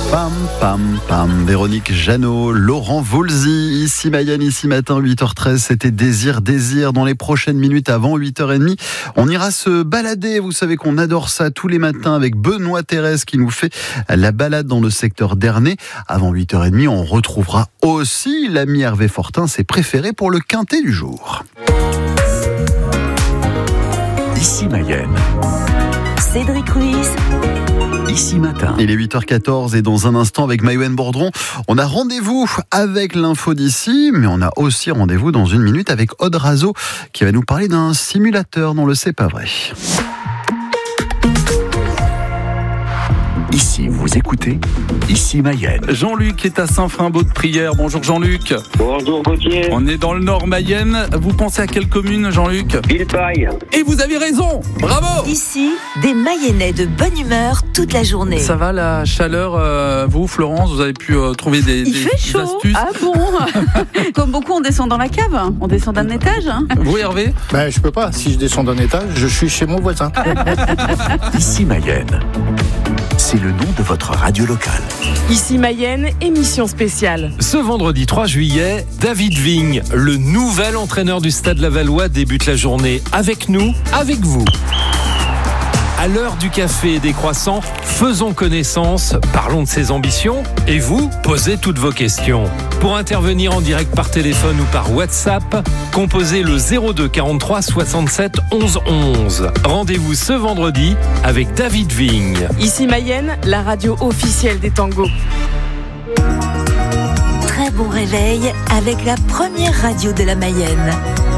Pam, pam, pam. Véronique Jeannot, Laurent Voulzy, ici Mayenne, ici matin, 8h13. C'était Désir. Dans les prochaines minutes avant 8h30, on ira se balader. Vous savez qu'on adore ça tous les matins avec Benoît Thérèse qui nous fait la balade dans le secteur d'Ernée. Avant 8h30, on retrouvera aussi l'ami Hervé Fortin, ses préférés pour le quintet du jour. Ici Mayenne. Cédric Ruiz. Ici matin. Il est 8h14 et dans un instant avec Maïwen Bourdron, on a rendez-vous avec l'info d'ici, mais on a aussi rendez-vous dans une minute avec Aude Razo qui va nous parler d'un simulateur dont le C'est pas vrai. Ici, vous écoutez Ici Mayenne. Jean-Luc est à Saint-Frimbault-de-Prière. Bonjour Jean-Luc. Bonjour Gauthier. On est dans le Nord Mayenne. Vous pensez à quelle commune, Jean-Luc ? Villeparisis. Et vous avez raison. Bravo. Ici, des Mayennais de bonne humeur toute la journée. Ça va la chaleur vous, Florence, vous avez pu trouver des fait chaud. astuces. Ah bon. Comme beaucoup, on descend dans la cave. On descend d'un étage. Vous, Hervé ? Je peux pas. Si je descends d'un étage, je suis chez mon voisin. Ici Mayenne. C'est le nom de votre radio locale. Ici Mayenne, émission spéciale. Ce vendredi 3 juillet, David Vigne, le nouvel entraîneur du Stade Lavallois, débute la journée avec nous, avec vous. À l'heure du café et des croissants, faisons connaissance, parlons de ses ambitions et vous, posez toutes vos questions. Pour intervenir en direct par téléphone ou par WhatsApp, composez le 02 43 67 11 11. Rendez-vous ce vendredi avec David Vigne. Ici Mayenne, la radio officielle des tangos. Très bon réveil avec la première radio de la Mayenne.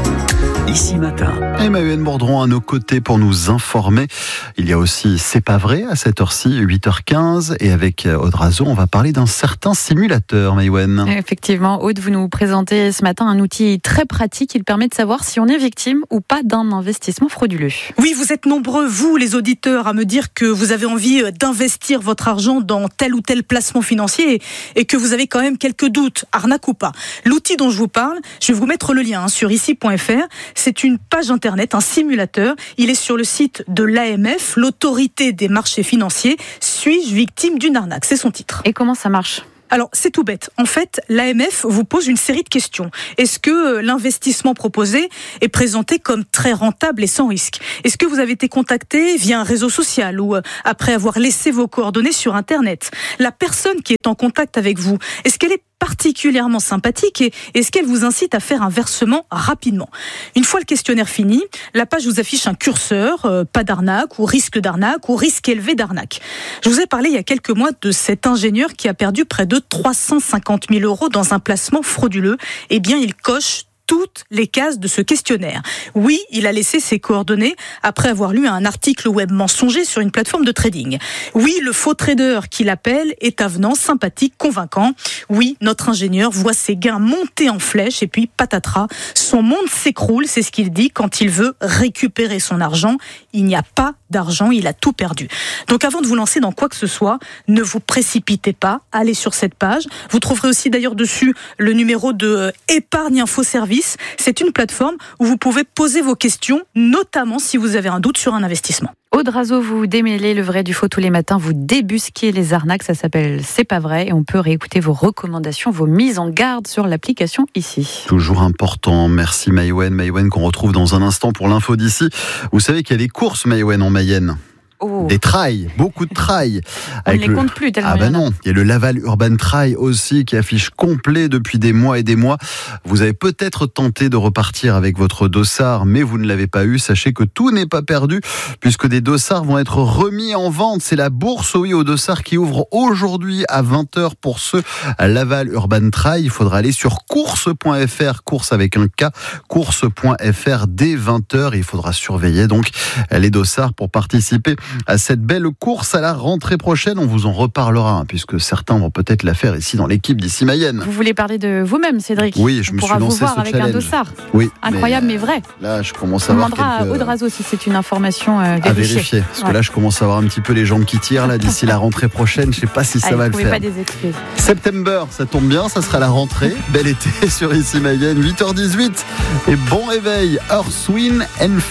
Ici matin. Et Maïwen Bourdron à nos côtés pour nous informer. Il y a aussi C'est pas vrai à cette heure-ci, 8h15. Et avec Aude Razo, on va parler d'un certain simulateur, Maïwen. Effectivement, Aude, vous nous présentez ce matin un outil très pratique. Il permet de savoir si on est victime ou pas d'un investissement frauduleux. Oui, vous êtes nombreux, vous les auditeurs, à me dire que vous avez envie d'investir votre argent dans tel ou tel placement financier et que vous avez quand même quelques doutes, arnaque ou pas. L'outil dont je vous parle, je vais vous mettre le lien sur ici.fr. C'est une page internet, un simulateur. Il est sur le site de l'AMF, l'autorité des marchés financiers. Suis-je victime d'une arnaque ? C'est son titre. Et comment ça marche ? Alors, c'est tout bête. En fait, l'AMF vous pose une série de questions. Est-ce que l'investissement proposé est présenté comme très rentable et sans risque ? Est-ce que vous avez été contacté via un réseau social ou après avoir laissé vos coordonnées sur Internet ? La personne qui est en contact avec vous, est-ce qu'elle est particulièrement sympathique et est-ce qu'elle vous incite à faire un versement rapidement ? Une fois le questionnaire fini, la page vous affiche un curseur, pas d'arnaque ou risque élevé d'arnaque. Je vous ai parlé il y a quelques mois de cet ingénieur qui a perdu près de 350 000 € dans un placement frauduleux. Eh bien, il coche toutes les cases de ce questionnaire. Oui, il a laissé ses coordonnées après avoir lu un article web mensonger sur une plateforme de trading. Oui, le faux trader qui l'appelle est avenant, sympathique, convaincant. Oui, notre ingénieur voit ses gains monter en flèche et puis patatras, son monde s'écroule, c'est ce qu'il dit quand il veut récupérer son argent. Il n'y a pas d'argent, il a tout perdu. Donc avant de vous lancer dans quoi que ce soit, ne vous précipitez pas, allez sur cette page. Vous trouverez aussi d'ailleurs dessus le numéro de Épargne Info Service. C'est une plateforme où vous pouvez poser vos questions, notamment si vous avez un doute sur un investissement. Aude Razo, vous démêlez le vrai du faux tous les matins, vous débusquez les arnaques, ça s'appelle C'est pas vrai et on peut réécouter vos recommandations, vos mises en garde sur l'application ici. Toujours important, merci Maïwen qu'on retrouve dans un instant pour l'info d'ici. Vous savez qu'il y a des courses Maïwen en Mayenne. Oh. Des trails, beaucoup de trails. On ne les compte plus tellement. Ah bah non, il y a le Laval Urban Trail aussi qui affiche complet depuis des mois et des mois. Vous avez peut-être tenté de repartir avec votre dossard, mais vous ne l'avez pas eu. Sachez que tout n'est pas perdu puisque des dossards vont être remis en vente. C'est la bourse aux dossards qui ouvre aujourd'hui à 20h pour ce Laval Urban Trail. Il faudra aller sur course.fr, course avec un K, course.fr dès 20h. Il faudra surveiller donc les dossards pour participer à cette belle course à la rentrée prochaine. On vous en reparlera, puisque certains vont peut-être la faire ici dans l'équipe d'Ici Mayenne. Vous voulez parler de vous-même, Cédric ? Oui, je me suis lancé ce challenge. On pourra vous voir avec un dossard. Oui, incroyable mais vrai. Là, je commence à voir quelques... On demandera à Aude Razo si c'est une information vérifiée. À vérifier, parce que là, je commence à avoir un petit peu les jambes qui tirent. Là, d'ici la rentrée prochaine, je ne sais pas si ça va le faire. Pas des excuses. September, ça tombe bien, ça sera la rentrée. Bel été sur Ici Mayenne, 8h18. Et bon réveil, Earth, Wind and